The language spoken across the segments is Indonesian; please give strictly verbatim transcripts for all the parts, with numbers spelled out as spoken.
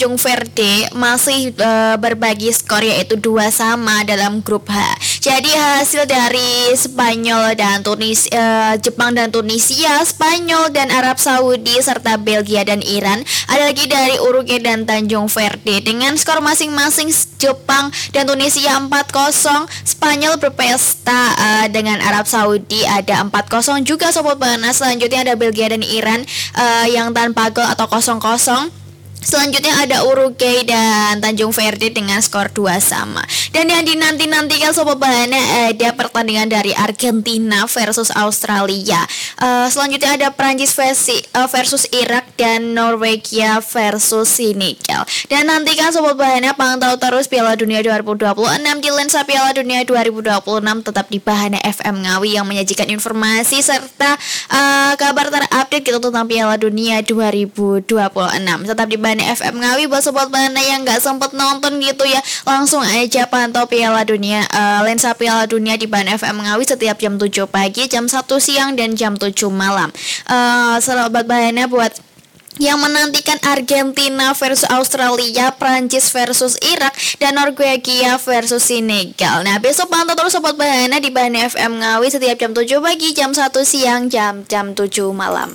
Tanjung Verde masih uh, berbagi skor yaitu dua sama dalam grup H. Jadi hasil dari Spanyol dan Tunis, uh, Jepang dan Tunisia, Spanyol dan Arab Saudi serta Belgia dan Iran. Ada lagi dari Uruguay dan Tanjung Verde dengan skor masing-masing. Jepang dan Tunisia empat kosong, Spanyol berpesta uh, dengan Arab Saudi ada empat kosong juga Sobat Bahana. Selanjutnya ada Belgia dan Iran uh, yang tanpa gol atau kosong kosong. Selanjutnya ada Uruguay dan Tanjung Verde dengan skor dua sama. Dan yang dinanti-nantikan Sobat Bahana ada pertandingan dari Argentina versus Australia. uh, Selanjutnya ada Prancis versus Irak dan Norwegia versus Senegal. Dan nantikan Sobat Bahana pantau terus Piala Dunia dua ribu dua puluh enam di lensa Piala Dunia dua ribu dua puluh enam tetap di Bahana F M Ngawi yang menyajikan informasi serta uh, kabar terupdate gitu tentang Piala Dunia dua ribu dua puluh enam. Tetap di Bahana F M Ngawi. Buat Sobat Bahana yang gak sempet nonton gitu ya, langsung aja pantau Piala Dunia, uh, lensa Piala Dunia di Bahana F M Ngawi setiap jam tujuh pagi, jam satu siang, dan jam tujuh malam. uh, Sobat Bahana buat yang menantikan Argentina versus Australia, Prancis versus Irak, dan Norwegia versus Senegal. Nah, besok pantau terus Sobat Bahana di Bahana F M Ngawi setiap jam tujuh pagi, jam satu siang, jam jam tujuh malam.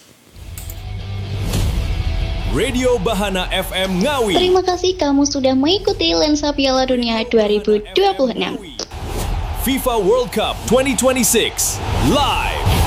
Radio Bahana F M Ngawi. Terima kasih kamu sudah mengikuti lensa Piala Dunia dua ribu dua puluh enam. FIFA World Cup dua ribu dua puluh enam live.